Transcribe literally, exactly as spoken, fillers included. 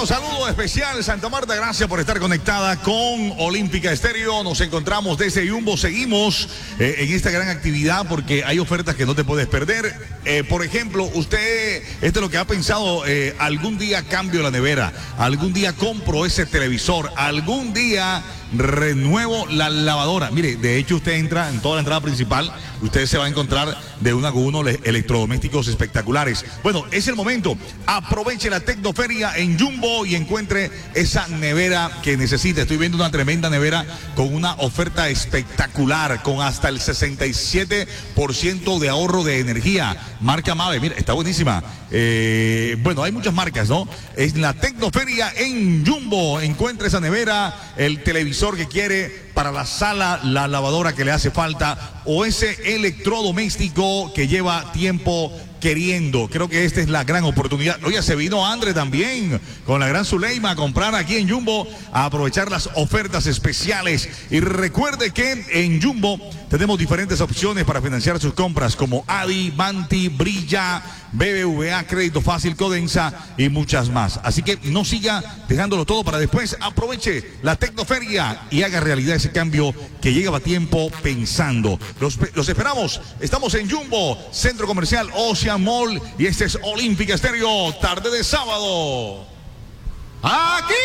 saludo especial, Santa Marta, gracias por estar conectada con Olímpica Estéreo. Nos encontramos desde Jumbo, seguimos eh, en esta gran actividad porque hay ofertas que no te puedes perder. Eh, por ejemplo, usted, esto es lo que ha pensado, eh, algún día cambio la nevera, algún día compro ese televisor, algún día renuevo la lavadora. Mire, de hecho usted entra en toda la entrada principal, usted se va a encontrar de una con uno electrodomésticos espectaculares. Bueno, es el momento, aproveche la Tecnoferia en Jumbo y encuentre esa nevera que necesita. Estoy viendo una tremenda nevera con una oferta espectacular, con hasta el sesenta y siete por ciento de ahorro de energía. Marca Mave, mira, está buenísima. Eh, bueno, hay muchas marcas, ¿no? Es la Tecnoferia en Jumbo. Encuentre esa nevera, el televisor que quiere para la sala, la lavadora que le hace falta o ese electrodoméstico que lleva tiempo queriendo. Creo que esta es la gran oportunidad. Oye, se vino André también con la gran Zuleima a comprar aquí en Jumbo, a aprovechar las ofertas especiales. Y recuerde que en Jumbo tenemos diferentes opciones para financiar sus compras como Adi, Banti, Brilla, B B V A, Crédito Fácil, Codensa y muchas más. Así que no siga dejándolo todo para después. Aproveche la Tecnoferia y haga realidad ese cambio que llegaba a tiempo pensando. Los, los esperamos. Estamos en Jumbo, Centro Comercial Ocean Mall, y este es Olímpica Estéreo, tarde de sábado. Aquí